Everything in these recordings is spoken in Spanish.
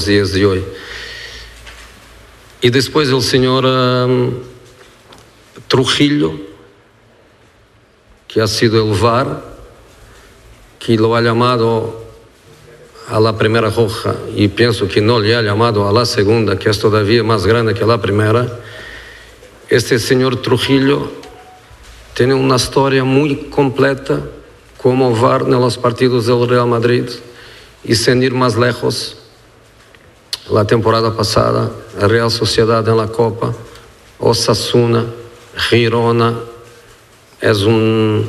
días de hoy. Y después el señor Trujillo, que ha sido el VAR, que lo ha llamado a la primera roja y pienso que no le ha llamado a la segunda, que es todavía más grande que la primera. Este señor Trujillo tiene una historia muy completa como VAR en los partidos del Real Madrid, y sin ir más lejos, la temporada pasada, Real Sociedad en la Copa, Osasuna, Girona, es un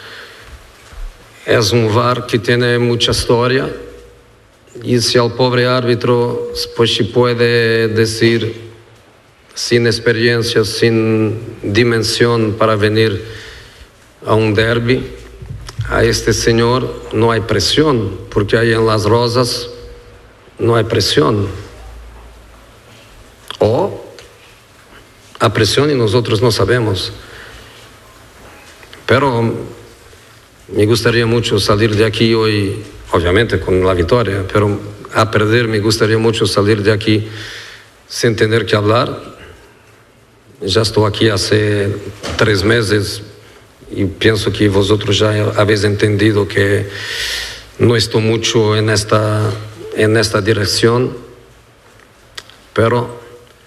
VAR que tiene mucha historia, y si al pobre árbitro pues se puede decir sin experiencia, sin dimensión para venir a un derbi, a este señor no hay presión, porque ahí en Las Rosas no hay presión. O a presión y nosotros no sabemos. Pero me gustaría mucho salir de aquí hoy, obviamente con la victoria, pero a perder me gustaría mucho salir de aquí sin tener que hablar. Ya estoy aquí hace 3 meses y pienso que vosotros ya habéis entendido que no estoy mucho en esta dirección, pero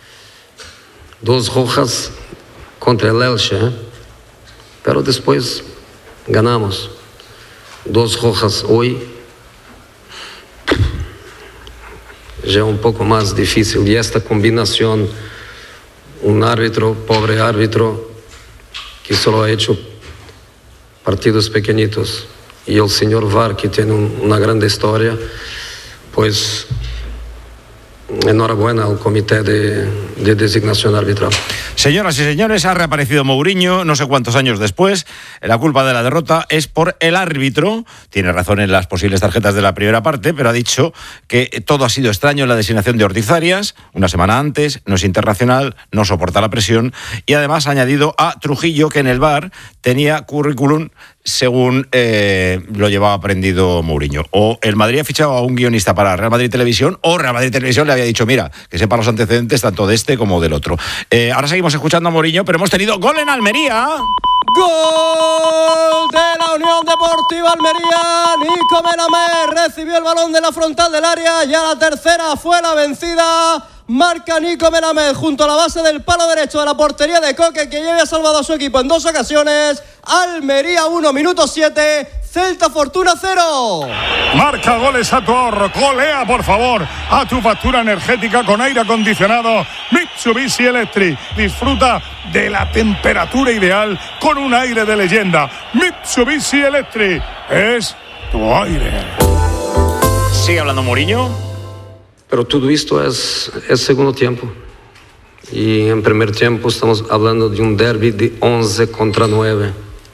2 rojas contra el Elche, pero después ganamos. 2 rojas hoy ya un poco más difícil, y esta combinación, un árbitro, pobre árbitro, que solo ha hecho partidos pequeñitos, y el señor VAR, que tiene una grande historia, pues enhorabuena al comité de designación arbitral. Señoras y señores, ha reaparecido Mourinho no sé cuántos años después. La culpa de la derrota es por el árbitro. Tiene razón en las posibles tarjetas de la primera parte, pero ha dicho que todo ha sido extraño en la designación de Ortiz Arias, una semana antes, no es internacional, no soporta la presión, y además ha añadido a Trujillo, que en el VAR tenía currículum según lo llevaba aprendido Mourinho. O el Madrid ha fichado a un guionista para Real Madrid Televisión, o Real Madrid Televisión le había dicho, mira, que sepa los antecedentes tanto de este como del otro. Ahora seguimos escuchando a Mourinho, pero hemos tenido gol en Almería. Gol de la Unión Deportiva Almería. Nico Melamé recibió el balón de la frontal del área, y a la tercera fue la vencida. Marca Nico Melamé junto a la base del palo derecho de la portería de Coque, que ya había salvado a su equipo en 2 ocasiones. Almería 1, minuto 7, Celta Fortuna 0. Marca goles a tu ahorro, colea por favor a tu factura energética con aire acondicionado Mitsubishi Electric. Disfruta de la temperatura ideal con un aire de leyenda. Mitsubishi Electric es tu aire. Sigue hablando Mourinho. Pero todo esto es segundo tiempo. Y en primer tiempo estamos hablando de un derbi de 11 contra 9.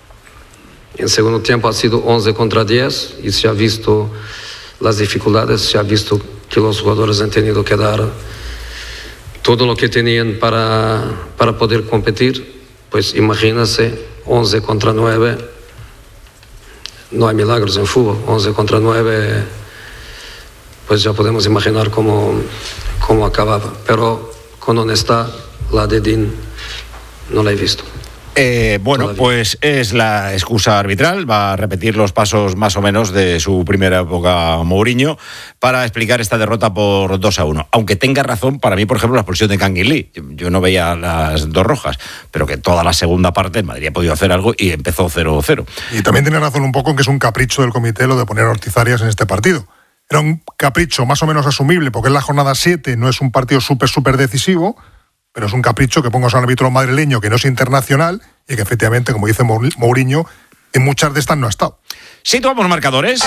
En segundo tiempo ha sido 11 contra 10 y se ha visto las dificultades, se ha visto que los jugadores han tenido que dar todo lo que tenían para poder competir. Pues imagínense, 11 contra 9, no hay milagros en fútbol. 11 contra 9, pues ya podemos imaginar cómo acababa. Pero con honestidad, la de Dean no la he visto. Bueno, pues es la excusa arbitral. Va a repetir los pasos más o menos de su primera época Mourinho para explicar esta derrota por 2-1. Aunque tenga razón, para mí, por ejemplo, la expulsión de Canguilí. Yo no veía las 2 rojas, pero que toda la segunda parte el Madrid ha podido hacer algo y empezó 0-0. Y también tiene razón un poco en que es un capricho del comité lo de poner a Ortiz Arias en este partido. Era un capricho más o menos asumible, porque es la jornada 7, no es un partido súper decisivo, pero es un capricho que pongas a un árbitro madrileño que no es internacional y que efectivamente, como dice Mourinho, en muchas de estas no ha estado. Situamos marcadores.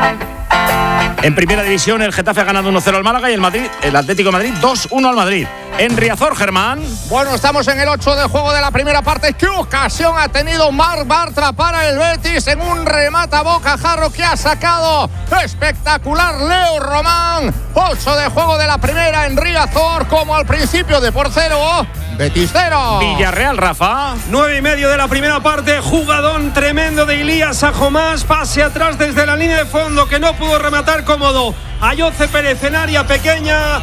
En primera división, el Getafe ha ganado 1-0 al Málaga y el Atlético de Madrid 2-1 al Madrid. En Riazor, Germán. Bueno, estamos en el 8 de juego de la primera parte. ¿Qué ocasión ha tenido Marc Bartra para el Betis en un remate a bocajarro que ha sacado espectacular Leo Román? 8 de juego de la primera en Riazor, como al principio de por 0. Betis 0. Villarreal, Rafa. 9:30 de la primera parte. Jugadón tremendo de Ilías Ajomás. Pase atrás desde la línea de fondo que no pudo rematar cómodo. Ayoce Pérez en área pequeña.